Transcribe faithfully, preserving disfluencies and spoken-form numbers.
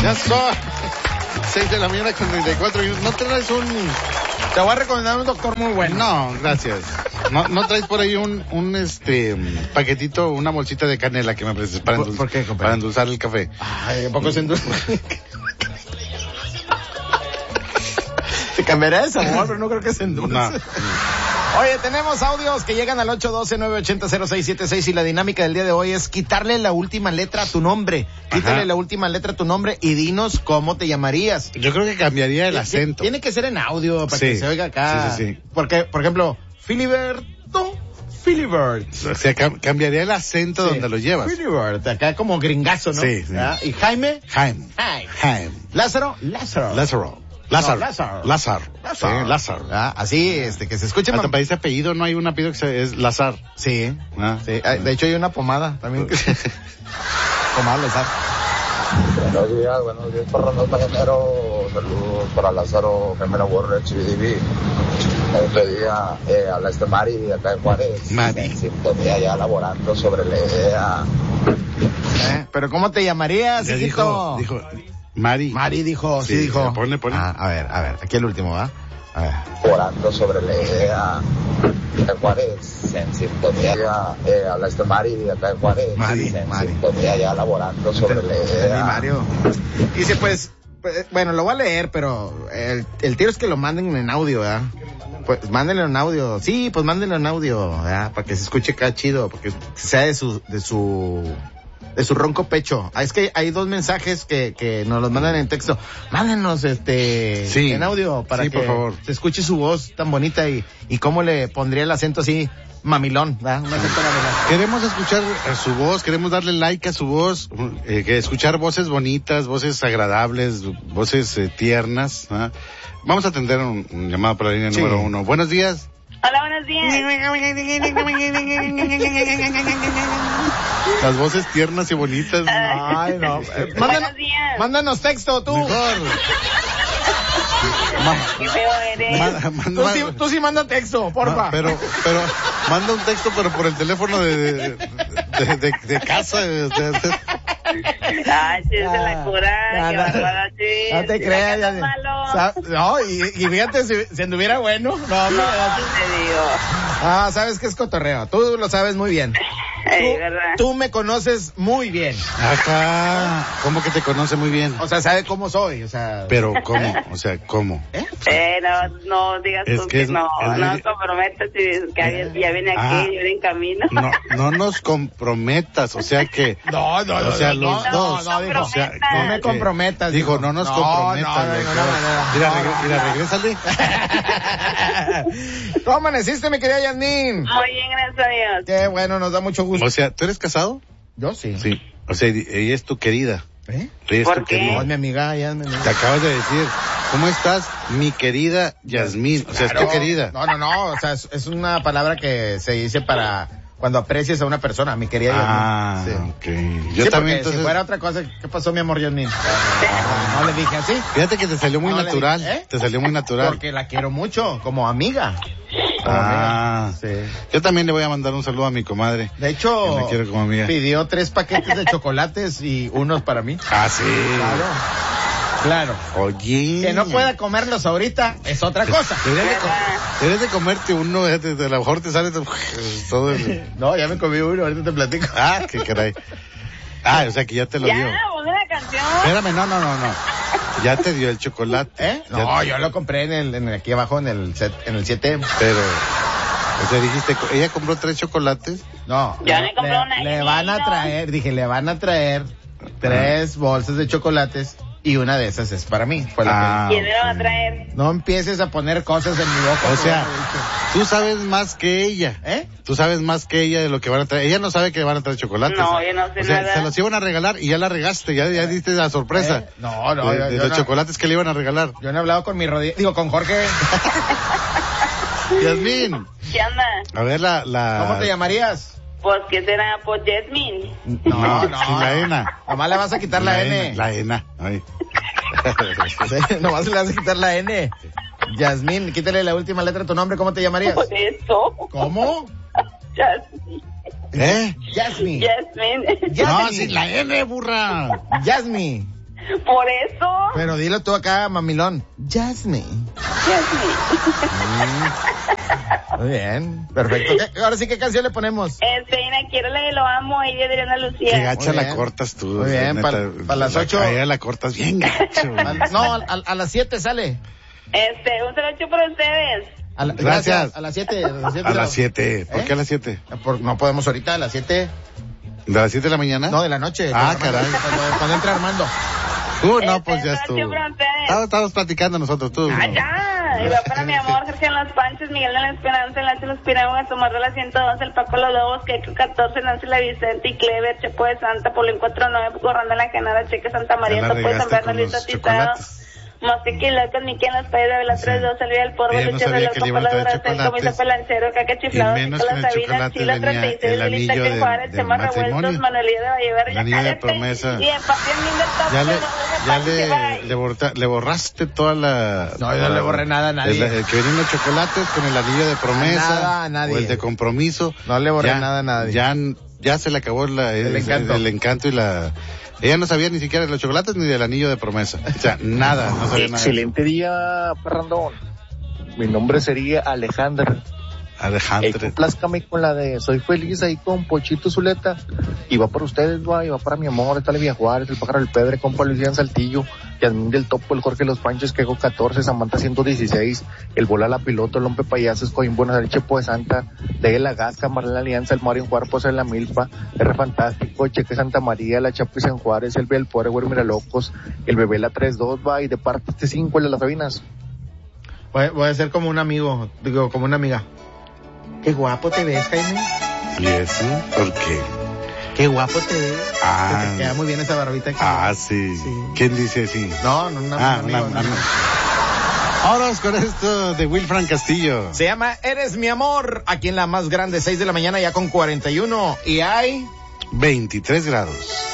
Ya son seis de la mañana con treinta y cuatro minutos. ¿No traes un...? Te voy a recomendar un doctor muy bueno. No, gracias. ¿No, no traes por ahí un, un este paquetito, una bolsita de canela que me prestes para, ¿Por, endul- ¿por qué, compadre? para endulzar el café? Ay, ¿a poco se endulza? Se cambiará de sabor, pero no creo que se endulce. No. Oye, tenemos audios que llegan al ocho uno dos, nueve ocho cero, cero seis siete seis y la dinámica del día de hoy es quitarle la última letra a tu nombre. Quítale Ajá. la última letra a tu nombre y dinos cómo te llamarías. Yo creo que cambiaría el acento. Tiene que ser en audio para Sí. que se oiga acá. Sí, sí, sí. Porque, por ejemplo, Filiberto, Filibert. O sea, cam- cambiaría el acento Sí. donde lo llevas. Filibert, acá como gringazo, ¿no? Sí, sí. ¿Ah? Y Jaime, Jaime. Jaime. Jaime. Lázaro, Lázaro. Lázaro. Lázaro. No, Lázaro. Lázaro. Lázaro. Sí, Lázaro. Ah, así, este, que se escuche Hasta más. para ese apellido no hay un apellido que se- es Lázaro. Sí, Ah. sí. Ah, de hecho hay una pomada también. que- pomada Lázaro. Buenos días, buenos días, Parrandón Mañanero. Saludos para Lázaro, Gemelo Borre, C D B. Este día eh, a la este Mari, acá en Juárez. Mari. En sintonía ya laborando sobre la idea. ¿Eh? Pero ¿cómo te llamarías, Ya hijito? dijo, dijo, Mari. Mari dijo, sí, Sí, dijo. ponle, ponle. Ah, a ver, a ver, aquí el último, ¿va? A ver. Laborando sobre la idea. En Juárez, en sintonía eh, a la este Mari, acá en Juárez. Mari, en Mari. sintonía ya laborando sobre la idea. Mario. Dice, pues, pues, bueno, lo voy a leer, pero el, el tiro es que lo manden en audio, ¿verdad? Pues mándenlo en audio. Sí, pues mándenlo en audio, ¿verdad? Para que se escuche acá chido, porque sea de su, de su, de su ronco pecho. Ah, es que hay dos mensajes que, que nos los mandan en texto. Mándenos, este, Sí. en audio para Sí, que por favor. se escuche su voz tan bonita y, y cómo le pondría el acento así, mamilón, ¿verdad? Un acento mamilón. Queremos escuchar eh, su voz, queremos darle like a su voz, eh, que escuchar voces bonitas, voces agradables, voces eh, tiernas. ¿Ah? Vamos a atender un, un llamado para la línea Sí. número uno. Buenos días. Hola, buenos días. Las voces tiernas y bonitas. Ay, no. Eh, mándanos, Buenos días. mándanos texto, tú. Mejor. Ma- Qué feo eres. ma- ma- Tú ma- sí, tú sí manda texto, porfa. ma- pero, pero, manda un texto, pero por el teléfono de, de, de, de- de casa. o sea, Ay, sí, se la cura. Ah, Qué no. bárbara, sí. No te Sí, creas, la ya. que no es malo. Sa- No, y, y fíjate, si, si anduviera bueno, no, No, no. te digo. Ah, sabes que es cotorreo. Tú lo sabes muy bien. Ey, Tú, ¿verdad? tú me conoces muy bien. Acá, ¿cómo que te conoce muy bien? O sea, sabe cómo soy, o sea. Pero, ¿cómo? O sea, ¿cómo? ¿Eh? Eh, no, no digas Es tú que que, es- no, es no muy- comprometas si que alguien ya viene aquí, Ah. yo viene en camino. No, no nos comprometas, o sea que... No, no, no. O sea, no, los no, dos. No, dijo, O sea, no me que- comprometas. Dijo, no nos no, comprometas. No, no, de güey. ninguna manera. Mira, No, regre- no, mira, no. regrésale. ¿Cómo amaneciste, mi querida Yasmín? Muy bien, gracias a Dios. Qué bueno, nos da mucho gusto. O sea, ¿tú eres casado? Yo sí. Sí. O sea, ella es tu querida. ¿Eh? Ella es ¿Por tu qué? No, querida. es mi amiga, ya es mi amiga. Te acabas de decir, ¿cómo estás, mi querida Yasmín? O sea, es tu Claro. querida. No, no, no, o sea, es, es una palabra que se dice para cuando aprecias a una persona, mi querida Ah, Yasmín. ok. Sí. Yo Sí, también, porque entonces... si fuera otra cosa, ¿qué pasó, mi amor Yasmín? No, no le dije así. Fíjate que te salió muy No, le natural. dije, ¿eh? Te salió muy natural. Porque la quiero mucho, como amiga. Como Ah. amiga. Sí. Yo también le voy a mandar un saludo a mi comadre. De hecho, Que me quiere como amiga. pidió tres paquetes de chocolates y unos para mí. Ah, sí. Claro. Claro. Oye. Que no pueda comerlos ahorita es otra cosa. Deberías de, com- deberías de comerte uno, fíjate, a lo mejor te sale todo el... No, ya me comí uno, ahorita te platico. Ah, qué caray. Ah, o sea que ya te lo Ya, dio. ponme la canción. Espérame, no, no, no, no. Ya te dio el chocolate. ¿Eh? Ya No, te- yo lo compré en el, en el aquí abajo en el set, en el siete. Pero, o sea, dijiste, ella compró tres chocolates. No. Ya le, me compré le- una le y van a no. traer, dije, le van a traer tres bolsas de chocolates y una de esas es para mí. Fue lo Ah, ¿Quién me lo va a ok. traer? que... No empieces a poner cosas en mi boca. O sea, como tú sabes más que ella. ¿eh? Tú sabes más que ella de lo que van a traer. Ella no sabe que van a traer chocolates. No, yo no sé O sea, nada. se los iban a regalar y ya la regaste, ya, ya diste la sorpresa. ¿Eh? No, no, de, yo- de yo los no. chocolates que le iban a regalar. Yo no he hablado con mi rodilla, digo, con Jorge. Yasmín, ¿Qué anda? a ver la... la... ¿Cómo te llamarías? Pues, ¿qué será? Pues, Jasmine. No, no. Sin la ena. Nomás le vas a quitar la, N. La ena. Ay. Sí, nomás le vas a quitar la N. Yasmín, quítale la última letra de tu nombre, ¿cómo te llamarías? Por eso. ¿Cómo? Jasmine. ¿Eh? Jasmine. Jasmine. No, Yasmín. sin la N, burra. Yasmín. Por eso. Pero dilo tú acá, mamilón. Jasmine. Jasmine. Mm. Muy bien, perfecto. ¿Qué? Ahora sí, ¿qué canción le ponemos? Este, Ina, quiero la de Lo Amo y de Adriana Lucía. Qué gacha Muy la bien. cortas tú. Muy bien, neta, pa- pa las la- ocho. a ella la cortas bien gacho. Al- no, a, a- a las siete sale. Este, un saludo para ustedes. A la- Gracias. A las siete. A las siete. A las siete. ¿Por ¿Eh? qué a las siete? Por- no podemos ahorita, a las siete. ¿De las siete de la mañana? No, de la noche. Ah, Armando, caray. Cuando, cuando entra Armando. Tú, no, Este, pues ya un estuvo. saludo para ustedes. Estábamos, estábamos platicando nosotros, tú. Ah, ya. Y va para mi amor, Jorge en Los Panchos, Miguel de la Esperanza, Enlace Los Piraguas, Tomás de la ciento doce, El Paco Los Lobos, Keiko catorce, Nancy La Vicente y Clever, Chepo de Santa, Polín cuarenta y nueve, Corrán de la Genara, Cheque Santa María, Ya la Topo de San regaste con Bernardito los Tizado, chocolates. Mosqueque y Locos, Miquel Los Payos de Vela Sí. tres dos, Elvia del Porvo, Ella no Lucha sabía de que los le iban a Copalas traer Duracel, Comisa chocolates. Pelancero, Caca Y Chiflado, menos que en Nicolás el Sabina, chocolate Chila venía treinta y seis, el Lolita anillo que del- Juárez, del Chema matrimonio. Revueltos, Manuelía de Vallever, El anillo de cállate. promesa. Y en papi en mil del top, Ya le, pero ya papi, le, bye. le, borta- le borraste toda la... No, yo no le borré nada a nadie. El, el que vienen los chocolates con el anillo de promesa. Nada a nadie. O el de compromiso. No le borré Ya- nada a nadie. Ya, ya se le acabó la, El el, encanto. el encanto y la... Ella no sabía ni siquiera de los chocolates ni del anillo de promesa. O sea, nada, no sabía nada. Excelente día, Ferrandón. Mi nombre sería Alejandro. Ey, Alejandro. complázcame con la de Soy Feliz ahí con Pochito Zuleta. Y va para ustedes, va, y va para mi amor, está Levia Juárez, el Pájaro del Pedre, compa Lucián Saltillo, Yasmín del Topo, el Jorge Los Panchos, Quejo catorce, Samantha ciento dieciséis, el Bola la Piloto, el Lompe Payasos, Coín Buenos Aires, Chepo de Santa, de la Gasca, Marlene Alianza, el Mario en Cuerpos en la Milpa, R Fantástico, Cheque Santa María, la Chapo y San Juárez, el Bel Poder, Güero Mira Locos, el Bebé la tres dos, va, y de parte este cinco, el de las Sabinas. Voy, voy a ser como un amigo, digo, como una amiga. Qué guapo te ves, Jaime. ¿Y eso? ¿Por qué? Qué guapo te ves. Ah. Que te queda muy bien esa barbita aquí. Ah, sí. Sí. ¿Quién dice así? No, no, no. Ah, un amigo, una- no. una- Vámonos con esto de Wilfran Castillo. Se llama Eres mi amor, aquí en la más grande, seis de la mañana, ya con cuarenta y uno. Y hay... veintitrés grados.